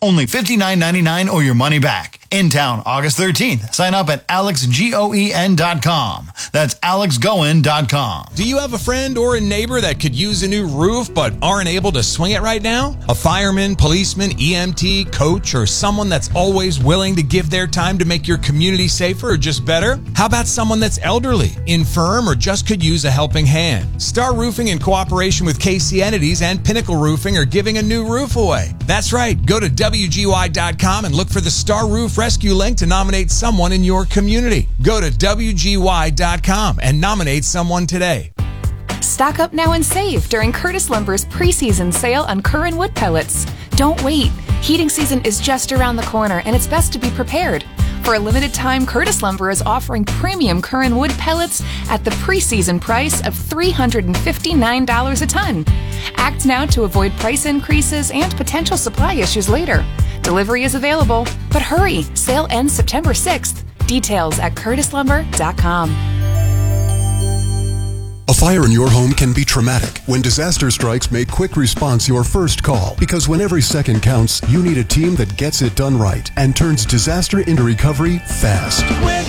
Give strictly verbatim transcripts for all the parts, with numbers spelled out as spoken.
Only fifty-nine ninety-nine or your money back. In town, August thirteenth. Sign up at alex goen dot com. That's alex goen dot com. Do you have a friend or a neighbor that could use a new roof but aren't able to swing it right now? A fireman, policeman, E M T, coach, or someone that's always willing to give their time to make your community safer or just better? How about someone that's elderly, infirm, or just could use a helping hand? Star Roofing, in cooperation with K C Entities and Pinnacle Roofing, are giving a new roof away. That's right. Go to W G Y dot com and look for the Star Roof Rescue link to nominate someone in your community. Go to W G Y dot com and nominate someone today. Stock up now and save during Curtis Lumber's preseason sale on Curran wood pellets. Don't wait. Heating season is just around the corner, and it's best to be prepared. For a limited time, Curtis Lumber is offering premium Curran wood pellets at the preseason price of three hundred fifty-nine dollars a ton. Act now to avoid price increases and potential supply issues later. Delivery is available, but hurry. Sale ends September sixth. Details at curtis lumber dot com. A fire in your home can be traumatic. When disaster strikes, make quick response your first call. Because when every second counts, you need a team that gets it done right and turns disaster into recovery fast. Quick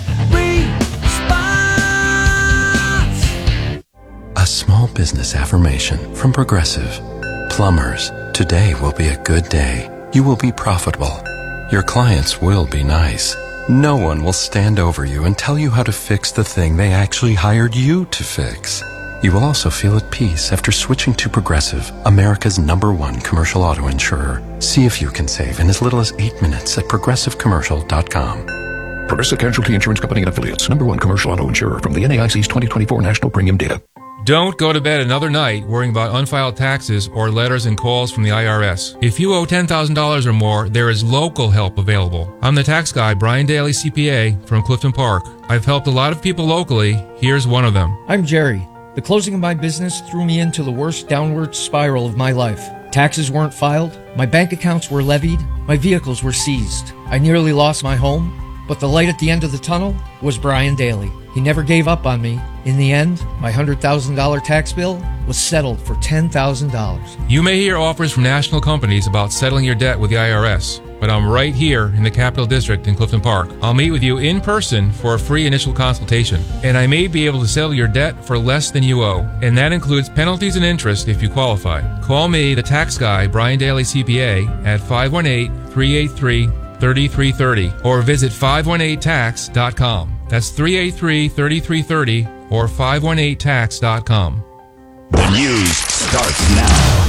response! A small business affirmation from Progressive. Plumbers, today will be a good day. You will be profitable. Your clients will be nice. No one will stand over you and tell you how to fix the thing they actually hired you to fix. You will also feel at peace after switching to Progressive, America's number one commercial auto insurer. See if you can save in as little as eight minutes at progressive commercial dot com. Progressive Casualty Insurance Company and Affiliates, number one commercial auto insurer from the N A I C's twenty twenty-four National Premium Data. Don't go to bed another night worrying about unfiled taxes or letters and calls from the I R S. If you owe ten thousand dollars or more, there is local help available. I'm the tax guy, Brian Daly, C P A, from Clifton Park. I've helped a lot of people locally. Here's one of them. I'm Jerry. The closing of my business threw me into the worst downward spiral of my life. Taxes weren't filed, my bank accounts were levied, my vehicles were seized. I nearly lost my home, but the light at the end of the tunnel was Brian Daly. He never gave up on me. In the end, my one hundred thousand dollars tax bill was settled for ten thousand dollars. You may hear offers from national companies about settling your debt with the I R S, but I'm right here in the Capital District in Clifton Park. I'll meet with you in person for a free initial consultation, and I may be able to settle your debt for less than you owe, and that includes penalties and interest if you qualify. Call me, the tax guy, Brian Daly, C P A, at five one eight, three eight three, three three three zero or visit five one eight tax dot com. That's three eight three, three three three zero or five one eight tax dot com. The news starts now.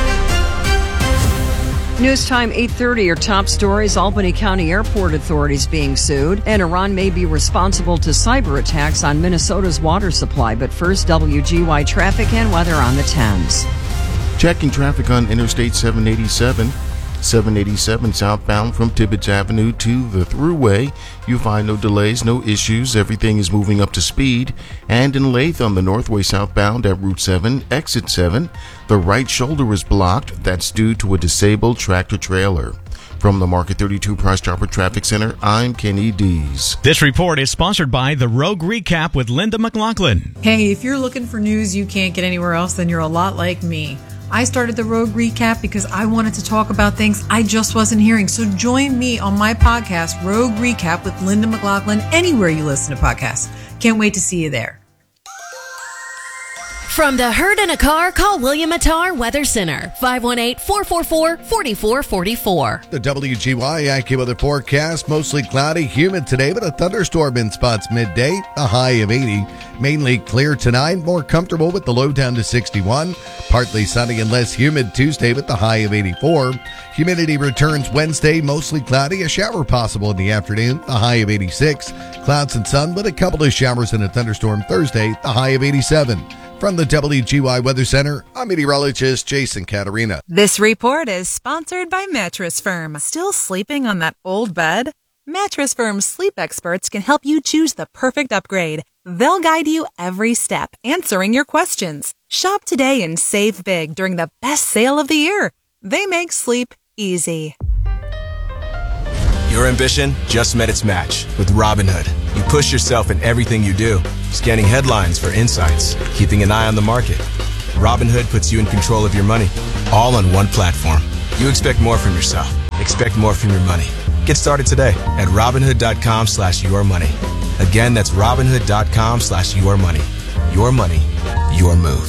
News time eight thirty. Your top stories: Albany County Airport authorities being sued, and Iran may be responsible to cyber attacks on Minnesota's water supply. But first, W G Y traffic and weather on the Thames. Checking traffic on Interstate seven eighty-seven. seven eighty-seven southbound from Tibbetts Avenue to the Thruway. You find no delays, no issues. Everything is moving up to speed. And in Lathe on the Northway southbound at Route seven, exit seven, the right shoulder is blocked. That's due to a disabled tractor trailer. From the Market thirty-two Price Chopper Traffic Center, I'm Kenny Dees. This report is sponsored by The Rogue Recap with Linda McLaughlin. Hey, if you're looking for news you can't get anywhere else, then you're a lot like me. I started the Rogue Recap because I wanted to talk about things I just wasn't hearing. So join me on my podcast, Rogue Recap with Linda McLaughlin, anywhere you listen to podcasts. Can't wait to see you there. From the Herd in a Car, call William Attar Weather Center, five one eight, four four four, four four four four. The W G Y AccuWeather forecast, mostly cloudy, humid today, but a thunderstorm in spots midday, a high of eighty. Mainly clear tonight, more comfortable with the low down to sixty-one. Partly sunny and less humid Tuesday with the high of eighty-four. Humidity returns Wednesday, mostly cloudy, a shower possible in the afternoon, the high of eighty-six. Clouds and sun, but a couple of showers and a thunderstorm Thursday, the high of eighty-seven. From the W G Y Weather Center, I'm meteorologist Jason Caterina. This report is sponsored by Mattress Firm. Still sleeping on that old bed? Mattress Firm's sleep experts can help you choose the perfect upgrade. They'll guide you every step, answering your questions. Shop today and save big during the best sale of the year. They make sleep easy. Your ambition just met its match with Robinhood. You push yourself in everything you do, scanning headlines for insights, keeping an eye on the market. Robinhood puts you in control of your money, all on one platform. You expect more from yourself. expect more from your money. Get started today at Robinhood.com slash your money. Again, that's Robinhood.com slash your money. Your money, your move.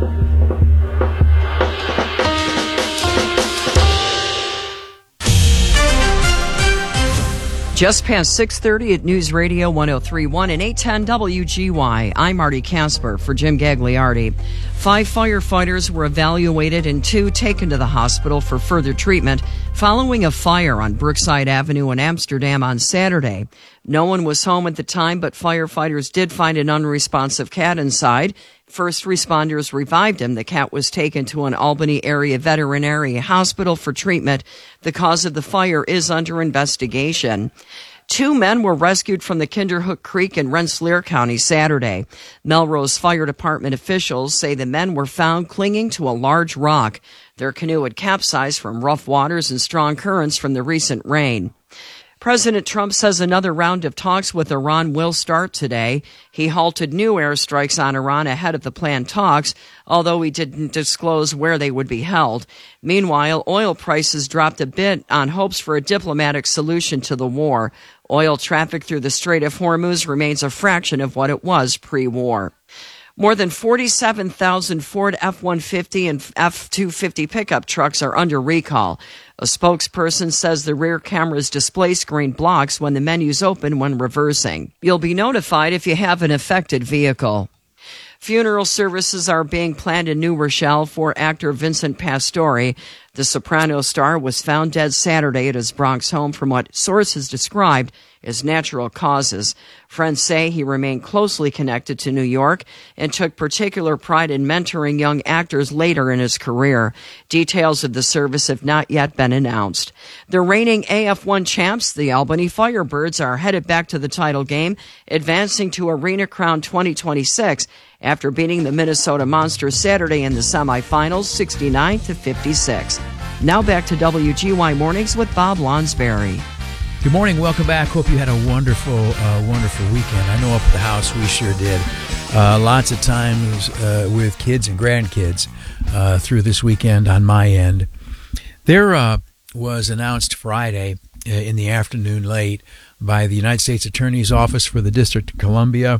Just past six thirty at News Radio one oh three point one and eight ten W G Y. I'm Marty Casper for Jim Gagliardi. Five firefighters were evaluated and two taken to the hospital for further treatment following a fire on Brookside Avenue in Amsterdam on Saturday. No one was home at the time, but firefighters did find an unresponsive cat inside. First responders revived him. The cat was taken to an Albany area veterinary hospital for treatment. The cause of the fire is under investigation. Two men were rescued from the Kinderhook Creek in Rensselaer County Saturday. Melrose Fire Department officials say the men were found clinging to a large rock. Their canoe had capsized from rough waters and strong currents from the recent rain. President Trump says another round of talks with Iran will start today. He halted new airstrikes on Iran ahead of the planned talks, although he didn't disclose where they would be held. Meanwhile, oil prices dropped a bit on hopes for a diplomatic solution to the war. Oil traffic through the Strait of Hormuz remains a fraction of what it was pre-war. More than forty-seven thousand Ford F one fifty and F two fifty pickup trucks are under recall. A spokesperson says the rear camera's display screen blocks when the menus open when reversing. You'll be notified if you have an affected vehicle. Funeral services are being planned in New Rochelle for actor Vincent Pastore. The soprano star was found dead Saturday at his Bronx home from what sources described as natural causes. Friends say he remained closely connected to New York and took particular pride in mentoring young actors later in his career. Details of the service have not yet been announced. The reigning A F one champs, the Albany Firebirds, are headed back to the title game, advancing to Arena Crown twenty twenty-six after beating the Minnesota Monsters Saturday in the semifinals sixty-nine to fifty-six. Now back to W G Y Mornings with Bob Lonsberry. Good morning. Welcome back. Hope you had a wonderful, uh, wonderful weekend. I know up at the house we sure did. Uh, lots of times uh, with kids and grandkids uh, through this weekend on my end. There uh, was announced Friday uh, in the afternoon late by the United States Attorney's Office for the District of Columbia,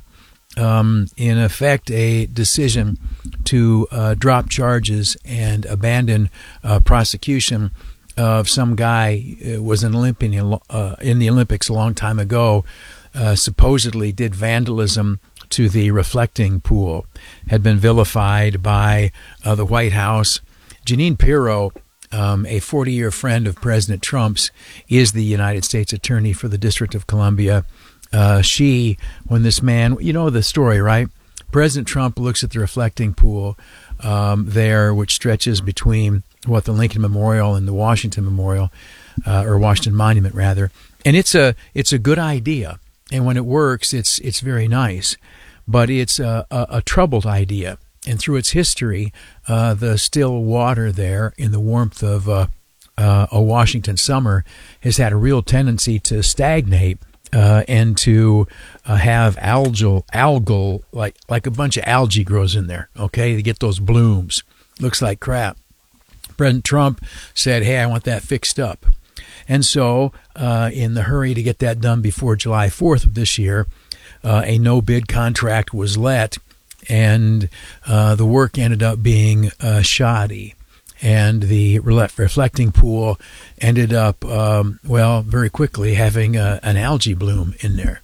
um, in effect, a decision to uh, drop charges and abandon uh, prosecution of some guy uh, was an Olympian uh, in the Olympics a long time ago, uh, supposedly did vandalism to the reflecting pool, had been vilified by uh, the White House. Jeanine Pirro, um, a forty-year friend of President Trump's, is the United States Attorney for the District of Columbia. Uh, she, when this man, you know the story, right? President Trump looks at the reflecting pool um, there, which stretches between what the Lincoln Memorial and the Washington Memorial, uh, or Washington Monument rather, and it's a it's a good idea, and when it works, it's it's very nice, but it's a, a, a troubled idea, and through its history, uh, the still water there in the warmth of uh, uh, a Washington summer has had a real tendency to stagnate. Uh, and to uh, have algal, algal, like like a bunch of algae grows in there, okay? To get those blooms. Looks like crap. President Trump said, hey, I want that fixed up. And so, uh, in the hurry to get that done before July fourth of this year, uh, a no-bid contract was let, and uh, the work ended up being uh, shoddy. And the reflecting pool ended up, um, well, very quickly having a, an algae bloom in there.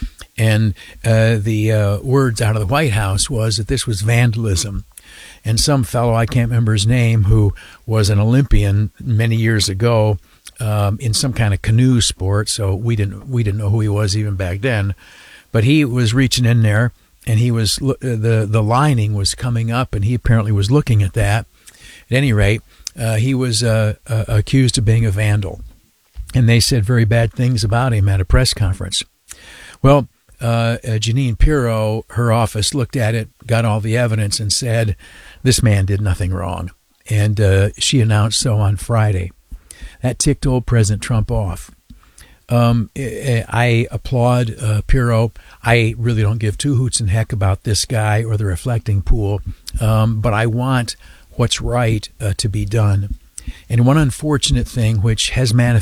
And uh, the uh, words out of the White House was that this was vandalism. And some fellow, I can't remember his name, who was an Olympian many years ago um, in some kind of canoe sport, so we didn't we didn't know who he was even back then. But he was reaching in there, and he was the the lining was coming up, and he apparently was looking at that. At any rate, uh, he was uh, uh, accused of being a vandal, and they said very bad things about him at a press conference. Well, uh, uh, Jeanine Pirro, her office looked at it, got all the evidence, and said, this man did nothing wrong. And uh, she announced so on Friday. That ticked old President Trump off. Um, I applaud uh, Pirro. I really don't give two hoots and heck about this guy or the reflecting pool, um, but I want what's right uh, to be done. And one unfortunate thing which has manifested